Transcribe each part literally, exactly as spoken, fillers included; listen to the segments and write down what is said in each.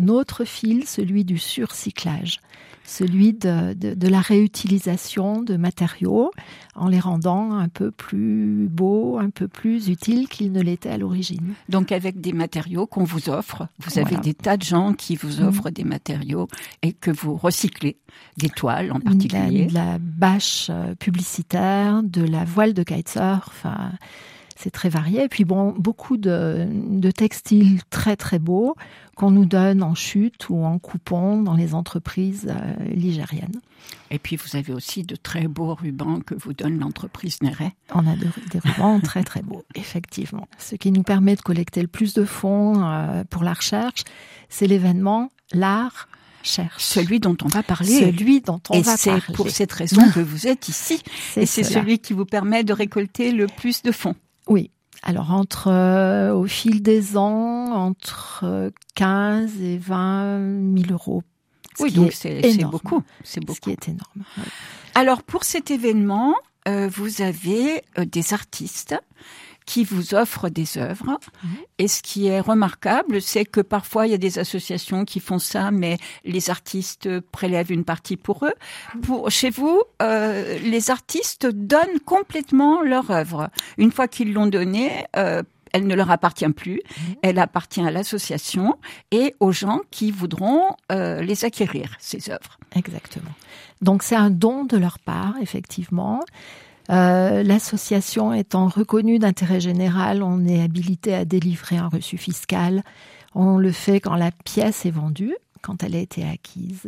un autre fil, celui du surcyclage, celui de, de, de la réutilisation de matériaux en les rendant un peu plus beaux, un peu plus utiles qu'ils ne l'étaient à l'origine. Donc avec des matériaux qu'on vous offre, vous avez Voilà. des tas de gens qui vous offrent mmh. des matériaux et que vous recyclez, des toiles en particulier. De la, de la bâche publicitaire, de la voile de kitesurf, enfin... C'est très varié. Et puis bon, beaucoup de, de textiles très très beaux qu'on nous donne en chute ou en coupon dans les entreprises euh, ligériennes. Et puis vous avez aussi de très beaux rubans que vous donne l'entreprise Néret. On a de, des rubans très très beaux, effectivement. Ce qui nous permet de collecter le plus de fonds euh, pour la recherche, c'est l'événement L'Art Cherche. Celui dont on va parler. Celui dont on et va parler. Et c'est pour cette raison que vous êtes ici. C'est et c'est cela. Celui qui vous permet de récolter le plus de fonds. Oui. Alors, entre, euh, au fil des ans, entre quinze et vingt mille euros. Oui, donc c'est, c'est beaucoup. C'est beaucoup. Ce qui est énorme. Oui. Alors, pour cet événement, euh, vous avez euh, des artistes qui vous offrent des œuvres. Mmh. Et ce qui est remarquable, c'est que parfois, il y a des associations qui font ça, mais les artistes prélèvent une partie pour eux. Pour, chez vous, euh, les artistes donnent complètement leur œuvre. Une fois qu'ils l'ont donnée, euh, elle ne leur appartient plus. Mmh. Elle appartient à l'association et aux gens qui voudront euh, les acquérir, ces œuvres. Exactement. Donc, c'est un don de leur part, effectivement. Euh, l'association étant reconnue d'intérêt général, on est habilité à délivrer un reçu fiscal. On le fait quand la pièce est vendue, quand elle a été acquise.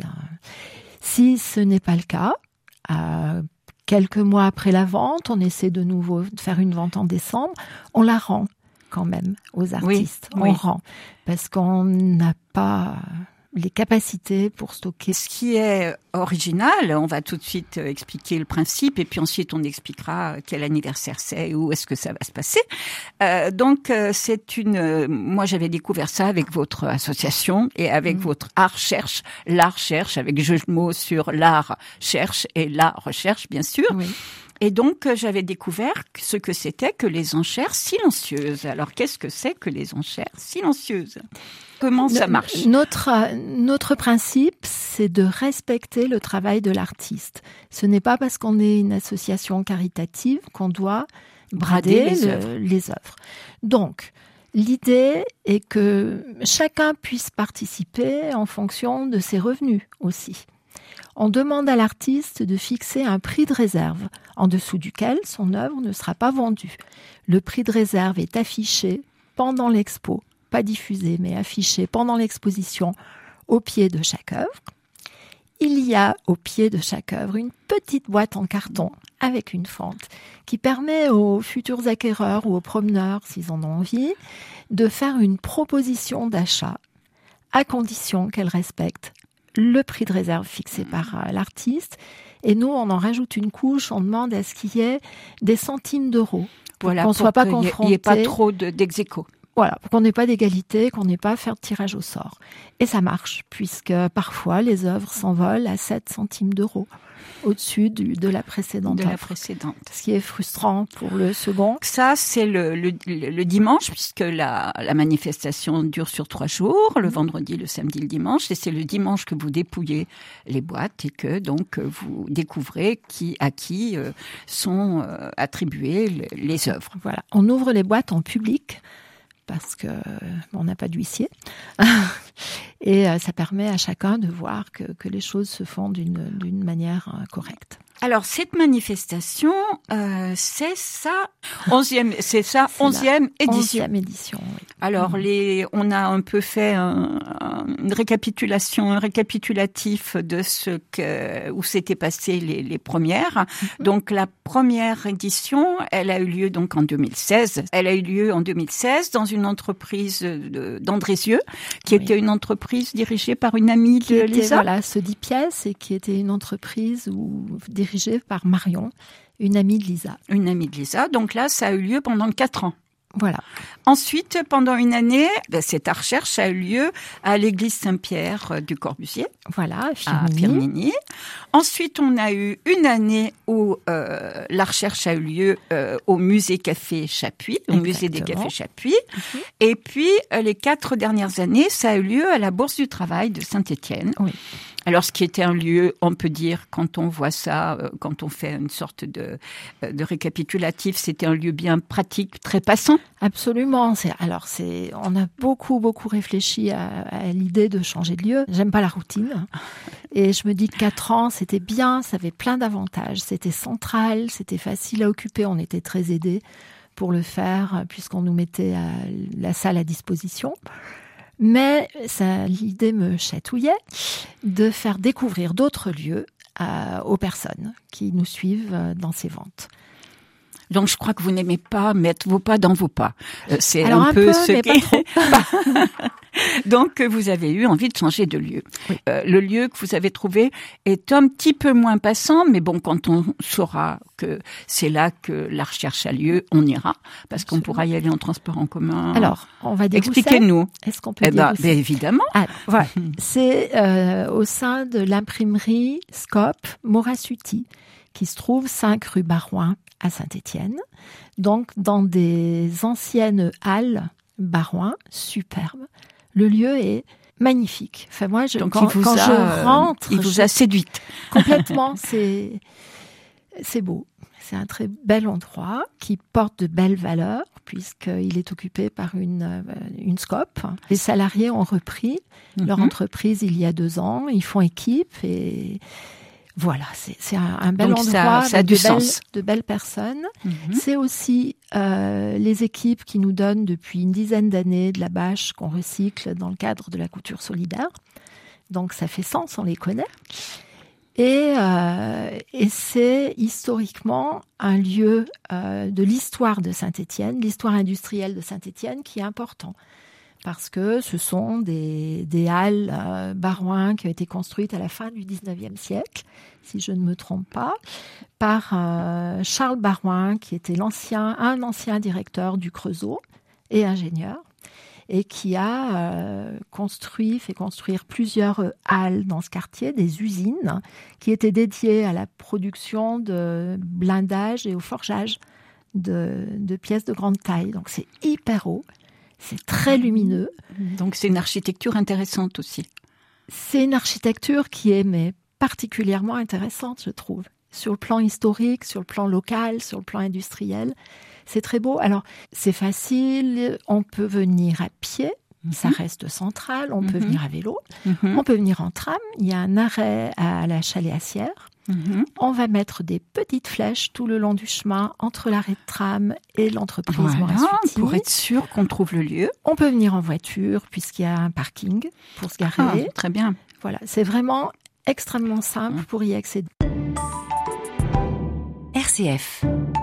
Si ce n'est pas le cas, euh, quelques mois après la vente, on essaie de nouveau de faire une vente en décembre, on la rend quand même aux artistes. Oui, on oui. rend, parce qu'on n'a pas... les capacités pour stocker. Ce qui est original, on va tout de suite expliquer le principe et puis ensuite on expliquera quel anniversaire c'est, où est-ce que ça va se passer. Euh, donc c'est une, moi j'avais découvert ça avec votre association et avec mmh. votre Art Cherche, l'Art Cherche, avec jeu de mots sur l'art cherche et la recherche bien sûr. Oui. Et donc, j'avais découvert ce que c'était que les enchères silencieuses. Alors, qu'est-ce que c'est que les enchères silencieuses ? Comment ça marche ? Notre, notre principe, c'est de respecter le travail de l'artiste. Ce n'est pas parce qu'on est une association caritative qu'on doit brader, brader les, le, œuvres. les œuvres. Donc, l'idée est que chacun puisse participer en fonction de ses revenus aussi. On demande à l'artiste de fixer un prix de réserve, en dessous duquel son œuvre ne sera pas vendue. Le prix de réserve est affiché pendant l'expo, pas diffusé, mais affiché pendant l'exposition au pied de chaque œuvre. Il y a au pied de chaque œuvre une petite boîte en carton avec une fente qui permet aux futurs acquéreurs ou aux promeneurs, s'ils en ont envie, de faire une proposition d'achat à condition qu'elle respecte le prix de réserve fixé par euh, l'artiste. Et nous, on en rajoute une couche, on demande à ce qu'il y ait des centimes d'euros. Pour voilà, qu'on ne soit pas confronté. Il n'y ait pas trop de, d'ex-aequo. Voilà, pour qu'on n'ait pas d'égalité, qu'on n'ait pas à faire de tirage au sort. Et ça marche, puisque parfois les œuvres s'envolent à sept centimes d'euros au-dessus du, de la précédente de offre. la précédente. Ce qui est frustrant pour le second. Ça, c'est le, le, le dimanche, puisque la, la manifestation dure sur trois jours, le vendredi, le samedi, le dimanche. Et c'est le dimanche que vous dépouillez les boîtes et que donc vous découvrez qui, à qui euh, sont euh, attribuées les, les œuvres. Voilà, on ouvre les boîtes en public parce que on n'a pas d'huissier. Et euh, ça permet à chacun de voir que, que les choses se font d'une, d'une manière euh, correcte. Alors, cette manifestation, euh, c'est sa onzième, c'est sa c'est onzième édition. Onzième édition, oui. Alors, mmh. les, on a un peu fait un, un, une récapitulation, un récapitulatif de ce que, où s'étaient passées les, les premières. Mmh. Donc, la première édition, elle a eu lieu donc en deux mille seize. Elle a eu lieu en deux mille seize dans une entreprise de, d'Andrézieux, qui oui. était une entreprise dirigée par une amie qui de était, Lisa. Voilà, ce dix pièces et qui était une entreprise où dirigée par Marion, une amie de Lisa. Une amie de Lisa. Donc là, ça a eu lieu pendant quatre ans. Voilà. Ensuite, pendant une année, cette recherche a eu lieu à l'église Saint-Pierre du Corbusier. Voilà, à Firminy. Ensuite, on a eu une année où euh, la recherche a eu lieu euh, au musée Café Chapuis, au musée des Cafés Chapuis. Mm-hmm. Et puis, euh, les quatre dernières années, ça a eu lieu à la Bourse du Travail de Saint-Étienne. Oui. Alors, ce qui était un lieu, on peut dire, quand on voit ça, euh, quand on fait une sorte de, euh, de récapitulatif, c'était un lieu bien pratique, très passant. Absolument. C'est, alors, c'est, on a beaucoup, beaucoup réfléchi à, à l'idée de changer de lieu. J'aime pas la routine. Et je me dis que quatre ans, c'était bien, ça avait plein d'avantages. C'était central, c'était facile à occuper, on était très aidés pour le faire, puisqu'on nous mettait à la salle à disposition. Mais ça, l'idée me chatouillait de faire découvrir d'autres lieux à, aux personnes qui nous suivent dans ces ventes. Donc, je crois que vous n'aimez pas mettre vos pas dans vos pas. Euh, c'est Alors, un, un peu, peu ce mais qui... pas trop. Donc, vous avez eu envie de changer de lieu. Oui. Euh, le lieu que vous avez trouvé est un petit peu moins passant, mais bon, quand on saura que c'est là que la recherche a lieu, on ira, parce Absolument. Qu'on pourra y aller en transport en commun. Alors, on va dire Expliquez-nous. Est-ce qu'on peut eh dire ben, ben, évidemment. Alors, voilà. C'est euh, au sein de l'imprimerie Scope Morasuti, qui se trouve cinq rue Barouin à Saint-Étienne, donc dans des anciennes halles Barouin, superbes. Le lieu est magnifique. Enfin, moi, je, donc, quand, il vous quand a, je rentre... Il vous je, a séduite. Complètement, c'est, c'est beau. C'est un très bel endroit qui porte de belles valeurs, puisqu'il est occupé par une, une Scope. Les salariés ont repris mm-hmm. leur entreprise il y a deux ans. Ils font équipe et... Voilà, c'est, c'est un, un bel Donc endroit ça, ça a du de, belles, sens. de belles personnes. Mm-hmm. C'est aussi euh, les équipes qui nous donnent depuis une dizaine d'années de la bâche qu'on recycle dans le cadre de la couture solidaire. Donc ça fait sens, on les connaît. Et, euh, et c'est historiquement un lieu euh, de l'histoire de Saint-Étienne, l'histoire industrielle de Saint-Étienne qui est important. Parce que ce sont des, des halles euh, Barouin qui ont été construites à la fin du dix-neuvième siècle, si je ne me trompe pas, par euh, Charles Barouin, qui était l'ancien, un ancien directeur du Creusot et ingénieur, et qui a euh, construit, fait construire plusieurs halles dans ce quartier, des usines qui étaient dédiées à la production de blindage et au forgeage de, de pièces de grande taille. Donc c'est hyper haut. C'est très lumineux. Donc, c'est une architecture intéressante aussi. C'est une architecture qui est mais, particulièrement intéressante, je trouve. Sur le plan historique, sur le plan local, sur le plan industriel. C'est très beau. Alors, c'est facile. On peut venir à pied. Mm-hmm. Ça reste central. On mm-hmm. peut venir à vélo. Mm-hmm. On peut venir en tram. Il y a un arrêt à la Chalet-Assière. Mmh. On va mettre des petites flèches tout le long du chemin entre l'arrêt de tram et l'entreprise voilà, Morasuti. Pour être sûr qu'on trouve le lieu. On peut venir en voiture puisqu'il y a un parking pour se garer. Ah, très bien. Voilà, c'est vraiment extrêmement simple pour y accéder. R C F.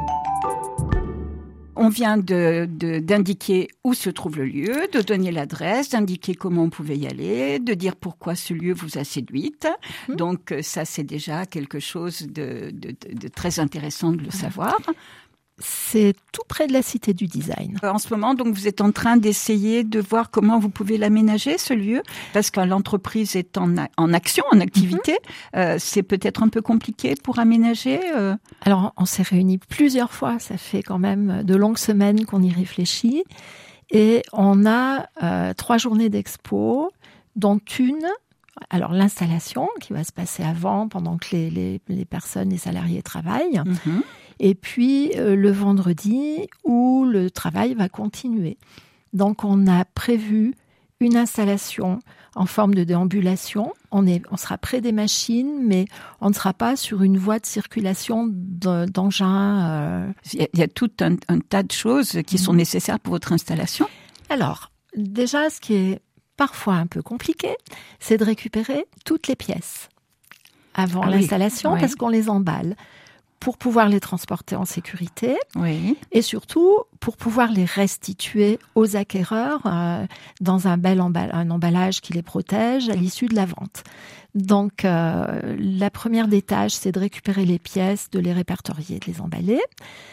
On vient de, de, d'indiquer où se trouve le lieu, de donner l'adresse, d'indiquer comment on pouvait y aller, de dire pourquoi ce lieu vous a séduite. Mmh. Donc ça, c'est déjà quelque chose de, de, de, de très intéressant de le savoir. C'est tout près de la Cité du Design. En ce moment, donc, vous êtes en train d'essayer de voir comment vous pouvez l'aménager, ce lieu, parce que l'entreprise est en, a- en action, en activité. Mm-hmm. Euh, c'est peut-être un peu compliqué pour aménager. Euh... Alors, on s'est réunis plusieurs fois. Ça fait quand même de longues semaines qu'on y réfléchit. Et on a euh, trois journées d'expo, dont une... Alors, l'installation qui va se passer avant, pendant que les, les, les personnes, les salariés travaillent. Mm-hmm. Et puis, euh, le vendredi, où le travail va continuer. Donc, on a prévu une installation en forme de déambulation. On, est, on sera près des machines, mais on ne sera pas sur une voie de circulation de, d'engins. Euh... Il, y a, il y a tout un, un tas de choses qui mmh. sont nécessaires pour votre installation. Alors, déjà, ce qui est parfois un peu compliqué, c'est de récupérer toutes les pièces avant ah l'installation, oui. parce oui. qu'on les emballe. Pour pouvoir les transporter en sécurité oui. et surtout pour pouvoir les restituer aux acquéreurs euh, dans un bel emball- un emballage qui les protège à l'issue de la vente. Donc, euh, la première des tâches, c'est de récupérer les pièces, de les répertorier, de les emballer.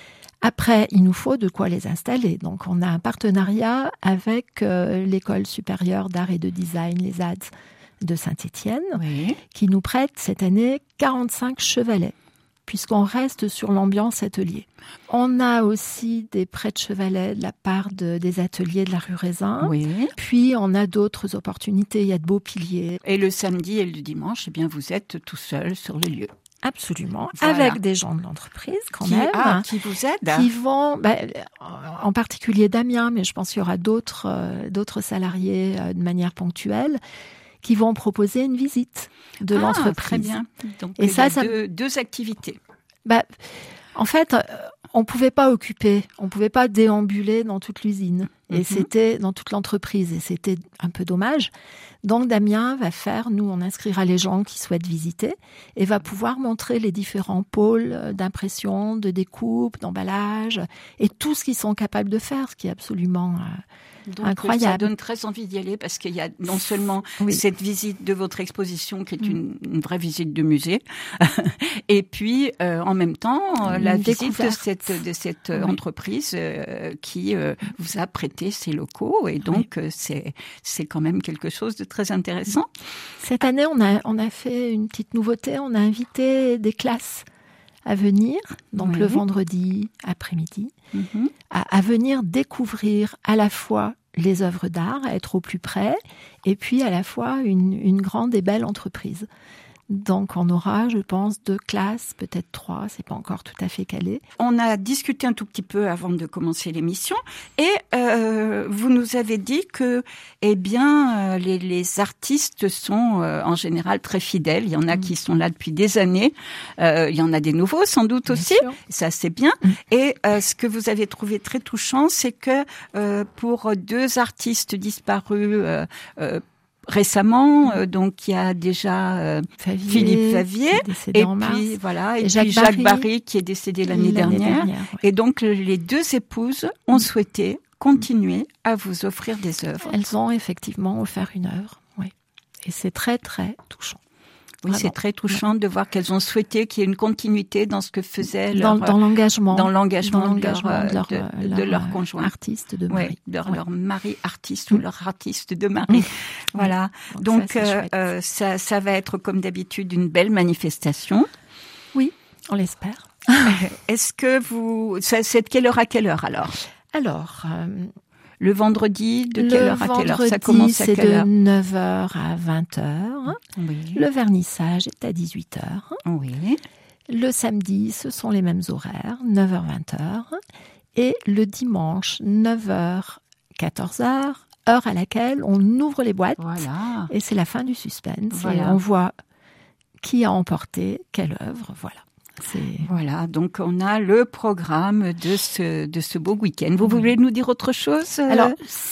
Après, il nous faut de quoi les installer. Donc, on a un partenariat avec euh, l'École supérieure d'art et de design, les A D S de Saint-Étienne, oui. qui nous prête cette année quarante-cinq chevalets, puisqu'on reste sur l'ambiance atelier. On a aussi des prêts de chevalets de la part de, des ateliers de la rue Raisin. Oui. Puis, on a d'autres opportunités. Il y a de beaux piliers. Et le samedi et le dimanche, eh bien, vous êtes tout seul sur le lieu. Absolument, voilà. Avec des gens de l'entreprise quand qui, même, ah, qui vous aident, qui vont, bah, en particulier Damien, mais je pense qu'il y aura d'autres euh, d'autres salariés euh, de manière ponctuelle, qui vont proposer une visite de ah, l'entreprise. Très bien. Donc et il ça, y a ça deux, deux activités. Bah, en fait, on pouvait pas occuper, on pouvait pas déambuler dans toute l'usine. Et mm-hmm. c'était dans toute l'entreprise. Et c'était un peu dommage. Donc, Damien va faire, nous, on inscrira les gens qui souhaitent visiter et va pouvoir montrer les différents pôles d'impression, de découpe, d'emballage et tout ce qu'ils sont capables de faire, ce qui est absolument euh, Donc, incroyable. Ça donne très envie d'y aller parce qu'il y a non seulement oui. cette visite de votre exposition qui est une, une vraie visite de musée et puis, euh, en même temps, une la visite de cette, de cette oui. entreprise euh, qui euh, vous a prêté ses locaux et donc oui. euh, c'est, c'est quand même quelque chose de très intéressant. Cette année, on a, on a fait une petite nouveauté. On a invité des classes à venir, donc oui. le vendredi après-midi, mm-hmm. à, à venir découvrir à la fois les œuvres d'art, à être au plus près, et puis à la fois une, une grande et belle entreprise. Donc, on aura, je pense, deux classes, peut-être trois, c'est pas encore tout à fait calé. On a discuté un tout petit peu avant de commencer l'émission et euh, vous nous avez dit que, eh bien, euh, les, les artistes sont euh, en général très fidèles. Il y en a mmh. qui sont là depuis des années. Euh, il y en a des nouveaux, sans doute bien aussi. Sûr. Ça, c'est bien. Mmh. Et euh, ce que vous avez trouvé très touchant, c'est que euh, pour deux artistes disparus, euh, euh, récemment, euh, donc il y a déjà euh, Favier, Philippe Favier et puis mars. voilà et, et puis Jacques, Jacques Barry, Barry qui est décédé l'année, l'année dernière, dernière ouais. Et donc les deux épouses ont souhaité continuer à vous offrir des œuvres. Elles ont effectivement offert une œuvre, oui, et c'est très très touchant. Oui, Vraiment. C'est très touchant ouais. de voir qu'elles ont souhaité qu'il y ait une continuité dans ce que faisait dans, leur, dans l'engagement, dans l'engagement, dans l'engagement de, leur, de, leur, de, leur, de leur conjoint, artiste de mari, ouais, de leur, ouais. leur mari artiste mmh. ou leur artiste de mari. Mmh. Voilà. Donc, Donc ça, euh, euh, ça, ça va être comme d'habitude une belle manifestation. Oui, on l'espère. Est-ce que vous, ça, c'est de quelle heure à quelle heure alors Alors. Euh... Le vendredi, de quelle heure à quelle heure ça commence à quelle heure? C'est de neuf heures à vingt heures. Oui. Le vernissage est à dix-huit heures. Oui. Le samedi, ce sont les mêmes horaires, neuf heures à vingt heures. Et le dimanche, neuf heures à quatorze heures, heure à laquelle on ouvre les boîtes. Voilà. Et c'est la fin du suspense. Voilà. Et on voit qui a emporté quelle œuvre. Voilà. C'est... Voilà, donc on a le programme de ce de ce beau week-end. Vous voulez nous dire autre chose? Alors,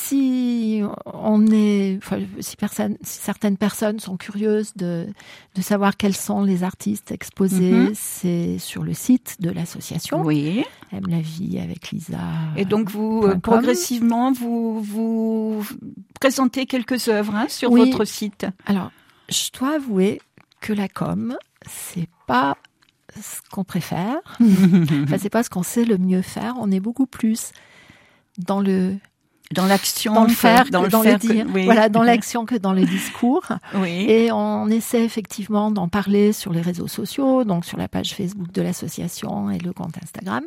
si on est, enfin, si personne, si certaines personnes sont curieuses de de savoir quels sont les artistes exposés, mm-hmm. c'est sur le site de l'association. Oui. Aime la vie avec Lisa. Et donc vous euh, progressivement vous vous présentez quelques œuvres hein, sur oui. votre site. Alors, je dois avouer que la com, c'est pas ce qu'on préfère. Enfin, c'est pas ce qu'on sait le mieux faire. On est beaucoup plus dans le dans l'action, dans le faire, dans, que le, dans faire le dire. Que, oui. Voilà, dans l'action que dans le discours. Oui. Et on essaie effectivement d'en parler sur les réseaux sociaux, donc sur la page Facebook de l'association et le compte Instagram.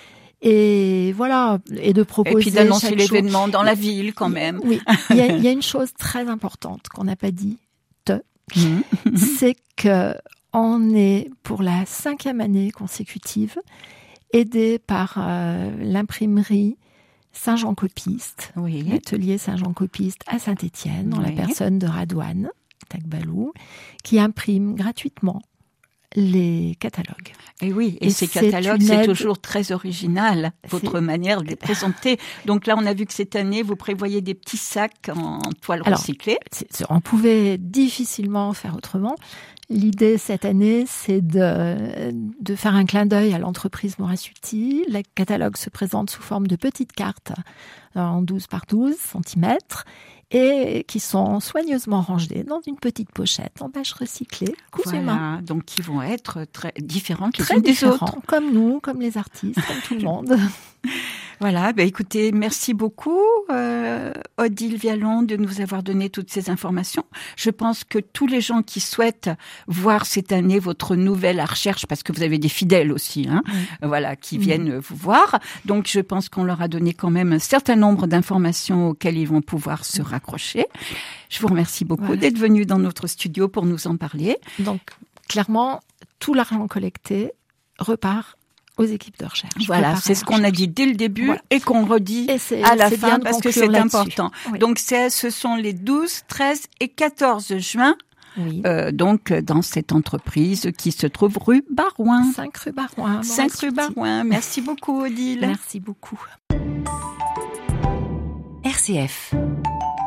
Et voilà, et de proposer. Et puis d'annoncer chaque l'événement jour. dans la ville quand même. Oui, il y a, il y a une chose très importante qu'on n'a pas dit, te, c'est que on est, pour la cinquième année consécutive, aidé par euh, l'imprimerie Saint-Jean-Copiste, oui. l'atelier Saint-Jean-Copiste à Saint-Étienne, dans oui. la personne de Radouane Takbalou, qui imprime gratuitement les catalogues. Et oui, et, et ces catalogues, c'est toujours très original, votre c'est... manière de les présenter. Donc là, on a vu que cette année, vous prévoyez des petits sacs en toile Alors, recyclée. C'est, on pouvait difficilement faire autrement. L'idée cette année, c'est de, de faire un clin d'œil à l'entreprise Morassuti. Le catalogue se présente sous forme de petites cartes en douze par douze centimètres. et qui sont soigneusement rangés dans une petite pochette en bâche recyclée, cousues Voilà, main. donc qui vont être très différents les Très uns des différents, autres. comme nous, comme les artistes, comme tout le monde. Voilà, bah écoutez, merci beaucoup euh, Odile Vialon de nous avoir donné toutes ces informations. Je pense que tous les gens qui souhaitent voir cette année votre nouvelle recherche, parce que vous avez des fidèles aussi, hein, Oui. voilà, qui Oui. viennent vous voir. Donc je pense qu'on leur a donné quand même un certain nombre d'informations auxquelles ils vont pouvoir se raccrocher. Je vous remercie beaucoup Voilà. d'être venu dans notre studio pour nous en parler. Donc, clairement, tout l'argent collecté repart aux équipes de recherche. Voilà, Repart à c'est la ce qu'on a recherche. dit dès le début Voilà. et qu'on redit Et c'est- à la c'est fin bien de parce que conclure c'est là-dessus. important. Oui. Donc c'est, ce sont les douze, treize et quatorze juin, Oui. euh, donc dans cette entreprise qui se trouve rue Barouin. cinq rue Barouin. cinq rue Maurice Petit. Barouin. Merci beaucoup Odile. Merci beaucoup. R C F.